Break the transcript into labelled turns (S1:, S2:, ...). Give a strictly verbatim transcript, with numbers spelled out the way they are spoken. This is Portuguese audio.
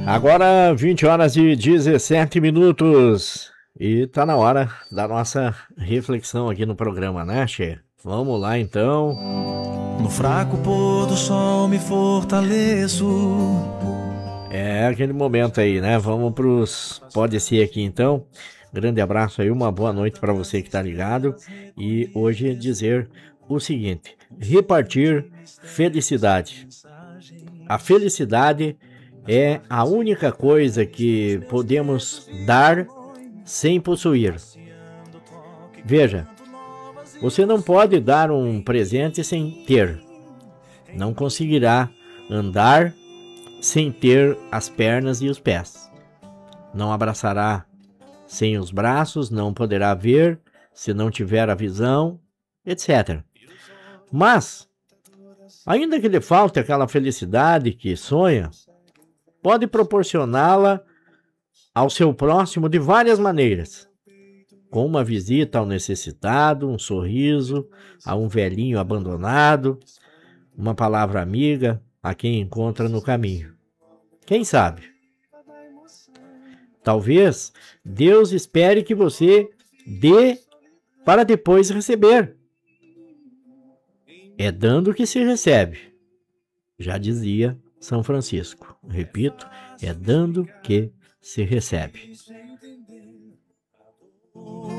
S1: Agora vinte horas e dezessete minutos e tá na hora da nossa reflexão aqui no programa, né, Che? Vamos lá então.
S2: No fraco pôr do sol me fortaleço.
S1: É aquele momento aí, né? Vamos pros pode ser aqui então. Grande abraço aí, uma boa noite para você que tá ligado. E hoje dizer o seguinte: repartir felicidade. A felicidade é a única coisa que podemos dar sem possuir. Veja, você não pode dar um presente sem ter. Não conseguirá andar sem ter as pernas e os pés. Não abraçará sem os braços, não poderá ver se não tiver a visão, etcétera. Mas, ainda que lhe falte aquela felicidade que sonha, pode proporcioná-la ao seu próximo de várias maneiras. Com uma visita ao necessitado, um sorriso a um velhinho abandonado, uma palavra amiga a quem encontra no caminho. Quem sabe? Talvez Deus espere que você dê para depois receber. É dando que se recebe. Já dizia São Francisco. Repito, é dando que se recebe.